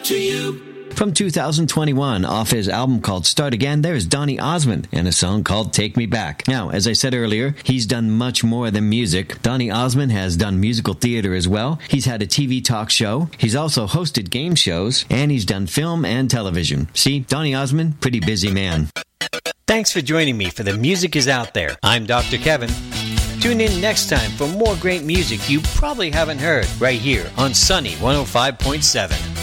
to you. From 2021, off his album called Start Again, there's Donny Osmond and a song called Take Me Back. Now, as I said earlier, he's done much more than music. Donny Osmond has done musical theater as well. He's had a TV talk show. He's also hosted game shows, and he's done film and television. See, Donny Osmond, pretty busy man. Thanks for joining me for The Music Is Out There. I'm Dr. Kevin. Tune in next time for more great music you probably haven't heard right here on Sunny 105.7.